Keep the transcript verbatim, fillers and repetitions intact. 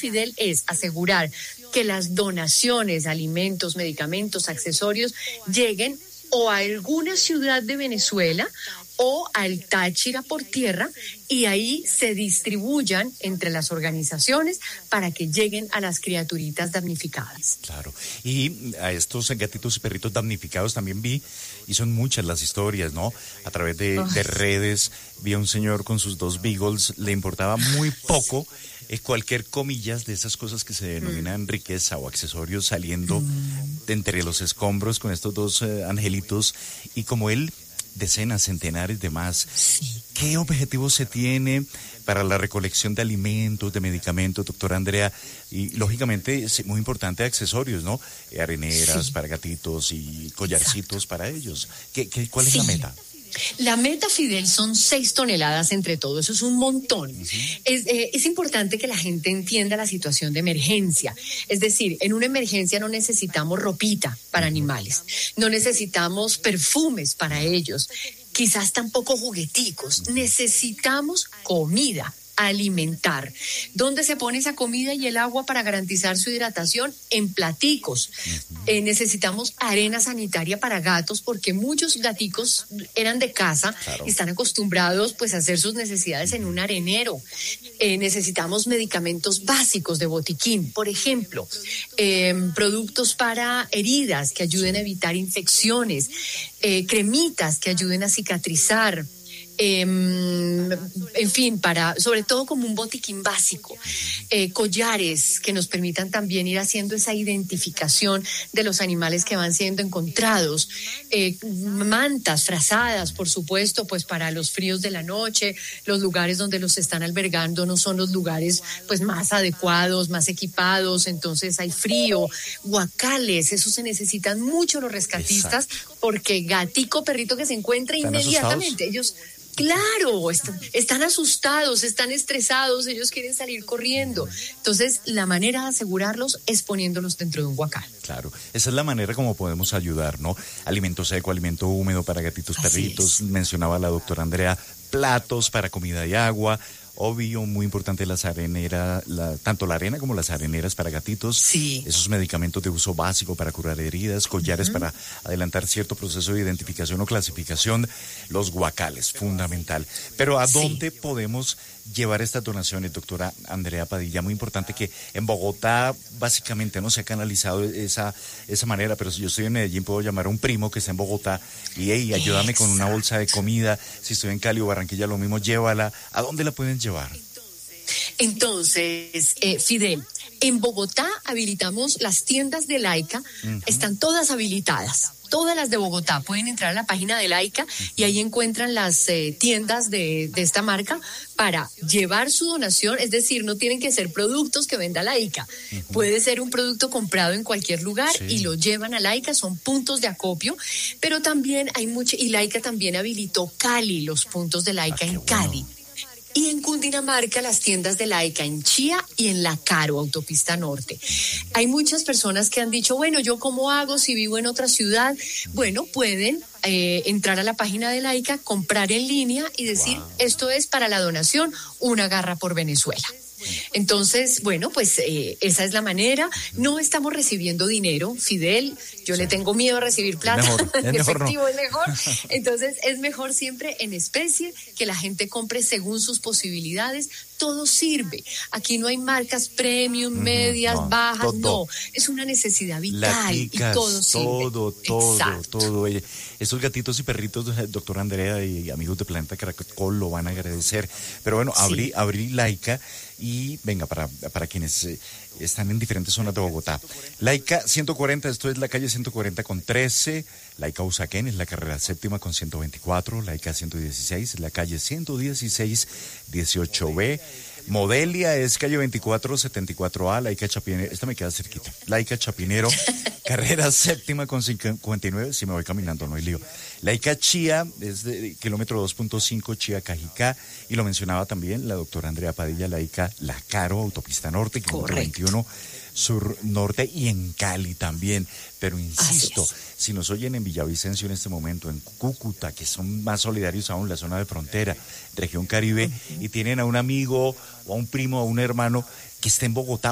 Fidel, es asegurar que las donaciones, alimentos, medicamentos, accesorios, lleguen o a alguna ciudad de Venezuela o al Táchira por tierra, y ahí se distribuyan entre las organizaciones para que lleguen a las criaturitas damnificadas. Claro, y a estos gatitos y perritos damnificados también vi, y son muchas las historias, ¿no? A través de, de redes, vi a un señor con sus dos beagles, le importaba muy poco eh, cualquier comillas de esas cosas que se denominan mm. riqueza o accesorios saliendo mm. de entre los escombros con estos dos eh, angelitos, y como él, decenas, centenares de más. Sí. ¿Qué objetivos se tiene para la recolección de alimentos, de medicamentos, doctora Andrea? Y lógicamente es muy importante accesorios, ¿no? Areneras sí. para gatitos y collarcitos Exacto. para ellos. ¿Qué, qué, ¿Cuál es sí. la meta? La meta, Fidel, son seis toneladas entre todo, eso es un montón. Uh-huh. Es, eh, es importante que la gente entienda la situación de emergencia. Es decir, en una emergencia no necesitamos ropita para animales, no necesitamos perfumes para ellos, quizás tampoco jugueticos, necesitamos comida. Alimentar. ¿Dónde se pone esa comida y el agua para garantizar su hidratación? En platicos. Uh-huh. Eh, necesitamos arena sanitaria para gatos, porque muchos gaticos eran de casa claro. y están acostumbrados pues a hacer sus necesidades uh-huh. en un arenero. Eh, necesitamos medicamentos básicos de botiquín, por ejemplo, eh, productos para heridas que ayuden a evitar infecciones, eh, cremitas que ayuden a cicatrizar. Eh, en fin, para, sobre todo como un botiquín básico, eh, collares que nos permitan también ir haciendo esa identificación de los animales que van siendo encontrados, eh, mantas, frazadas, por supuesto, pues para los fríos de la noche. Los lugares donde los están albergando no son los lugares pues más adecuados, más equipados, entonces hay frío, guacales, eso se necesitan mucho los rescatistas. Exacto. Porque gatico, perrito que se encuentra inmediatamente, ellos... Claro, están, están asustados, están estresados, ellos quieren salir corriendo. Entonces, la manera de asegurarlos es poniéndolos dentro de un guacal. Claro, esa es la manera como podemos ayudar, ¿no? Alimento seco, alimento húmedo para gatitos, Así perritos. Es. Mencionaba la doctora Andrea, platos para comida y agua. Obvio, muy importante las areneras, la, tanto la arena como las areneras para gatitos. Sí. Esos medicamentos de uso básico para curar heridas, collares uh-huh. para adelantar cierto proceso de identificación o clasificación, los guacales, fundamental. Pero ¿a dónde sí. podemos llevar estas donaciones, doctora Andrea Padilla? Muy importante que en Bogotá básicamente no se ha canalizado esa, esa manera, pero si yo estoy en Medellín puedo llamar a un primo que está en Bogotá y hey, ayúdame Exacto. con una bolsa de comida. Si estoy en Cali o Barranquilla lo mismo, llévala. ¿A dónde la pueden llevar? Entonces, eh, Fidel, en Bogotá habilitamos las tiendas de Laika, uh-huh. están todas habilitadas. Todas las de Bogotá pueden entrar a la página de Laika y ahí encuentran las eh, tiendas de, de esta marca para llevar su donación. Es decir, no tienen que ser productos que venda Laika. Uh-huh. Puede ser un producto comprado en cualquier lugar sí. y lo llevan a Laika, son puntos de acopio, pero también hay mucho, y Laika también habilitó Cali, los puntos de Laika ah, en Cali. Bueno. Y en Cundinamarca, las tiendas de Laika en Chía y en La Caro, autopista norte. Hay muchas personas que han dicho, bueno, ¿yo cómo hago si vivo en otra ciudad? Bueno, pueden eh, entrar a la página de Laika, comprar en línea y decir, wow. esto es para la donación, una garra por Venezuela. Entonces, bueno, pues eh, esa es la manera. No estamos recibiendo dinero, Fidel. Yo sí. le tengo miedo a recibir plata. Es mejor, es mejor efectivo no. es mejor. Entonces, es mejor siempre en especie, que la gente compre según sus posibilidades. Todo sirve. Aquí no hay marcas premium, medias, no, bajas, todo. no. Es una necesidad vital. Laticas, y todo sirve. Todo, todo, Exacto. todo. Estos gatitos y perritos, doctora Andrea y amigos de Planeta Caracol, lo van a agradecer. Pero bueno, sí. abrí, abrí Laika y venga, para, para quienes eh, están en diferentes zonas de Bogotá. Laika ciento cuarenta, esto es la calle ciento cuarenta con trece. Laika Usaquén es la carrera séptima con ciento veinticuatro. Laika ciento dieciséis es la calle ciento dieciséis, dieciocho B. Modelia es calle veinticuatro setenta y cuatro A, Laika Chapinero, esta me queda cerquita, Laika Chapinero, carrera séptima con cincuenta y nueve, si me voy caminando no hay lío. Laika Chía es de kilómetro dos punto cinco, Chía Cajicá, y lo mencionaba también la doctora Andrea Padilla, Laika La Caro, autopista norte, kilómetro veintiuno, sur norte, y en Cali también. Pero insisto, si nos oyen en Villavicencio en este momento, en Cúcuta, que son más solidarios aún, la zona de frontera, región Caribe, uh-huh. y tienen a un amigo o a un primo o a un hermano que esté en Bogotá